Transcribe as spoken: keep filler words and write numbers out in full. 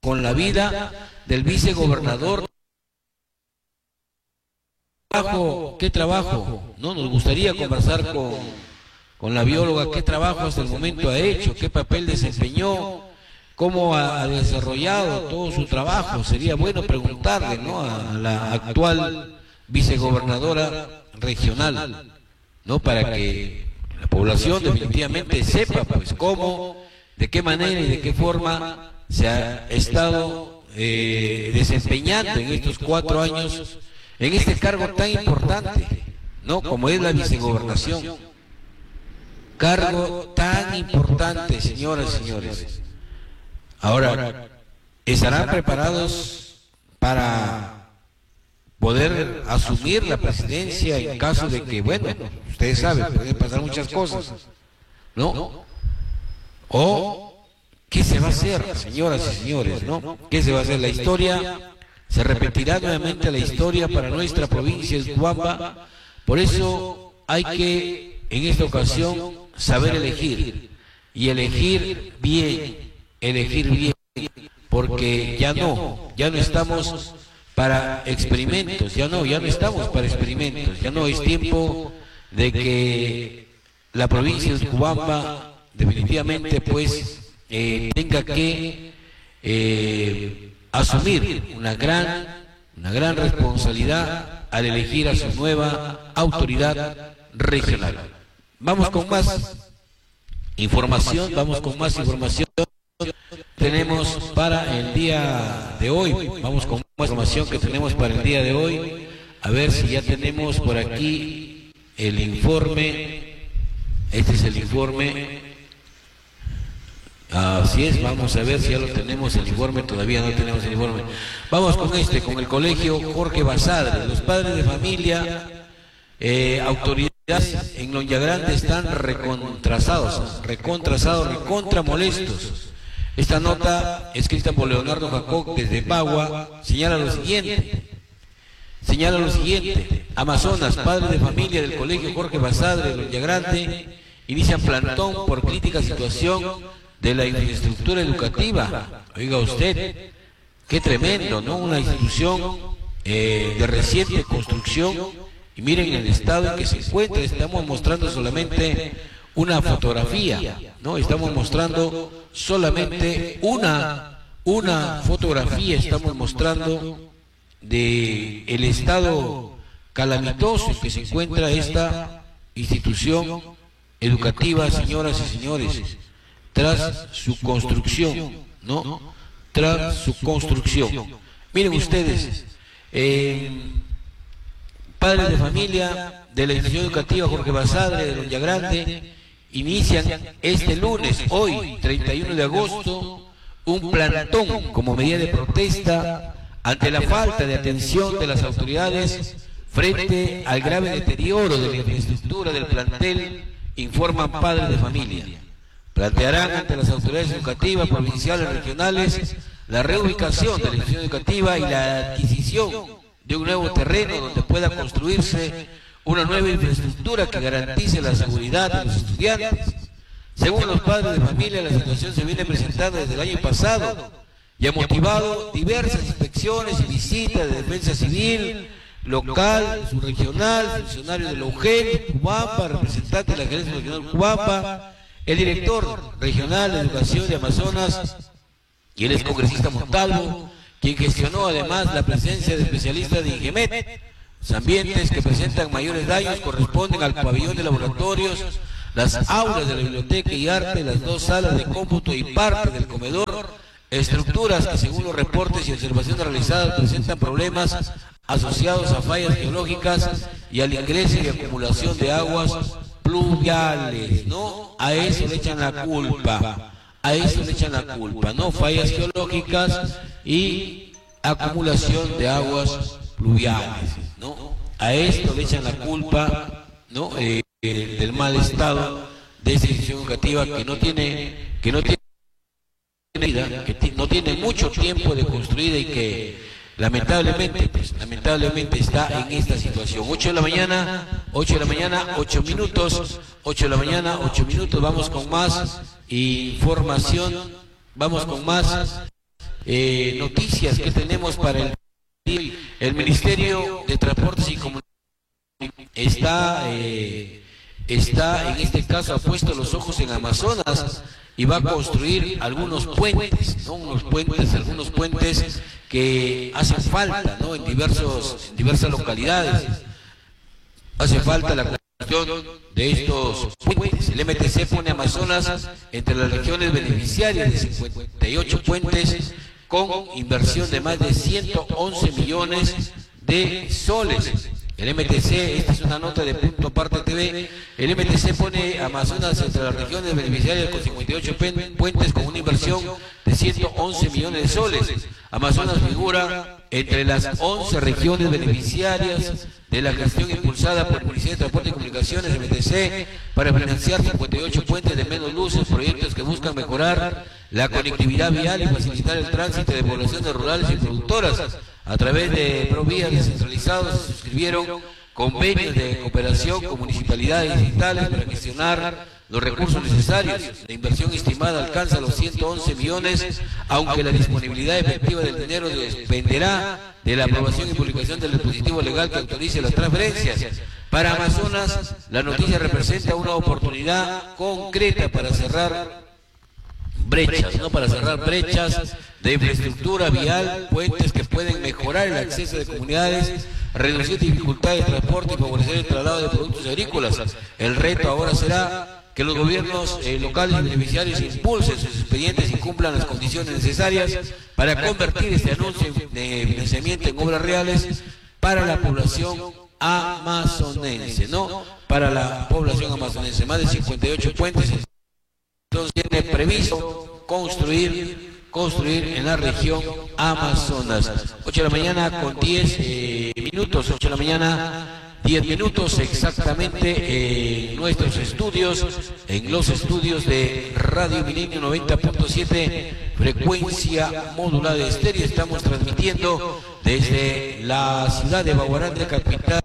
con la vida del vicegobernador. ¿Qué trabajo? No, nos gustaría conversar con, con la bióloga, qué trabajo hasta el momento ha hecho, qué papel desempeñó, cómo ha desarrollado todo su trabajo. Sería bueno preguntarle, ¿no?, a la actual vicegobernadora regional, ¿no?, para que la población definitivamente sepa pues cómo, de qué manera y de qué forma se ha estado eh, desempeñando en estos cuatro años en este cargo tan importante, ¿no?, como es la vicegobernación. Cargo tan importante, señoras y señores. Ahora, ¿estarán preparados para poder asumir la presidencia en caso de que, bueno, ustedes saben, pueden pasar muchas cosas, ¿no? O, ¿qué se va a hacer, señoras y señores, no? ¿Qué se va a hacer? La historia, se repetirá nuevamente la historia para nuestra provincia de Cuamba. Por eso hay que, en esta ocasión, saber elegir, y elegir bien, elegir bien, porque ya no, ya no estamos para experimentos, ya no, ya no estamos para experimentos, ya no es tiempo de que la provincia de Cubamba definitivamente pues eh, tenga que eh, asumir una gran, una gran responsabilidad al elegir a su nueva autoridad regional. Vamos con más información, vamos con más información. Tenemos para el día de hoy, vamos con más información que tenemos para el día de hoy. A ver si ya tenemos por aquí el informe. Este es el informe. Así es, vamos a ver si ya lo tenemos el informe. Todavía no tenemos el informe. Vamos con este, con el colegio Jorge Basadre. Los padres de familia, eh, autoridades en Lonja Grande están recontrasados, recontrasados, recontra molestos. Esta nota, escrita por Leonardo Jacob desde Bagua, señala lo siguiente. Señala lo siguiente. Amazonas, padres de familia del colegio Jorge Basadre de Lonja Grande, inician plantón por crítica situación de la infraestructura educativa. Oiga usted, qué tremendo, ¿no? Una institución eh, de reciente construcción, y miren el estado en que se encuentra. Estamos mostrando solamente una fotografía, ¿no? Estamos mostrando solamente una, una fotografía, estamos mostrando de el estado calamitoso en que se encuentra esta institución educativa, señoras y señores, tras su construcción, ¿no? Tras su construcción. Miren ustedes, eh, padres de familia de la institución educativa Jorge Basadre de Lonja Grande inician este lunes, hoy, treinta y uno de agosto, un plantón como medida de protesta ante la falta de atención de las autoridades frente al grave deterioro de la infraestructura del plantel, informan padres de familia. Plantearán ante las autoridades educativas, provinciales, regionales, la reubicación de la institución educativa y la adquisición de un nuevo terreno donde pueda construirse una nueva infraestructura que garantice la seguridad de los estudiantes. Según los padres de familia, la situación se viene presentando desde el año pasado y ha motivado diversas inspecciones y visitas de defensa civil, local, subregional, funcionarios de la U G E L, Cubamba, representante de la Gerencia Regional Cubamba, el director regional de Educación de Amazonas y el excongresista Montalvo, quien gestionó además la presencia de especialistas de INGEMET. Los ambientes que presentan mayores daños corresponden al pabellón de laboratorios, las aulas de la biblioteca y arte, las dos salas de cómputo y parte del comedor, estructuras que según los reportes y observaciones realizadas presentan problemas asociados a fallas geológicas y al ingreso y acumulación de aguas pluviales, ¿no? A eso le echan la culpa, a eso le echan la culpa, ¿no? Fallas geológicas y acumulación de aguas pluviales, ¿no? A esto le echan la culpa, ¿no? Eh, eh, del mal estado de esta institución educativa que no tiene, que no tiene vida, que no tiene mucho tiempo de construida y que lamentablemente, pues, lamentablemente está en esta situación. ocho de la mañana, ocho de la mañana, ocho minutos, ocho de la mañana, ocho minutos, vamos con más información, vamos con más eh, noticias que tenemos para el el Ministerio de Transportes y Comunicaciones está eh, está en este caso ha puesto los ojos en Amazonas y va a construir algunos puentes, ¿no? Unos puentes, algunos puentes que hacen falta, ¿no? En diversos, en diversas localidades. Hace falta la construcción de estos puentes. El M T C pone Amazonas entre las regiones beneficiarias de cincuenta y ocho puentes con inversión de más de ciento once millones de soles. El M T C, esta es una nota de Punto Aparte T V, el M T C pone Amazonas entre las regiones beneficiarias con cincuenta y ocho puentes con una inversión de ciento once millones de soles. Amazonas figura entre las once regiones beneficiarias de la gestión impulsada por el Ministerio de Transporte y Comunicaciones, M T C, para financiar cincuenta y ocho puentes de menos luces, proyectos que buscan mejorar la conectividad vial y facilitar el tránsito de poblaciones rurales y productoras. A través de Provías descentralizados se suscribieron convenios de cooperación con municipalidades distritales para gestionar los recursos necesarios. La inversión estimada alcanza los ciento once millones, aunque la disponibilidad efectiva del dinero dependerá de la aprobación y publicación del dispositivo legal que autorice las transferencias. Para Amazonas, la noticia representa una oportunidad concreta para cerrar brechas, ¿no? Para cerrar brechas de infraestructura vial, puentes que pueden mejorar el acceso de comunidades, reducir dificultades de transporte y favorecer el traslado de productos agrícolas. El reto ahora será que los gobiernos eh, locales y beneficiarios impulsen sus expedientes y cumplan las condiciones necesarias para convertir este anuncio de financiamiento en obras reales para la población amazonense, ¿no? Para la población amazonense, más de cincuenta y ocho puentes. Entonces tiene previsto construir construir en la región Amazonas. ocho de la mañana con diez eh, minutos, ocho de la mañana, diez minutos exactamente en nuestros estudios, en los estudios de Radio Milenio noventa punto siete, frecuencia modulada de estéreo. Estamos transmitiendo desde la ciudad de Baguarán, de capital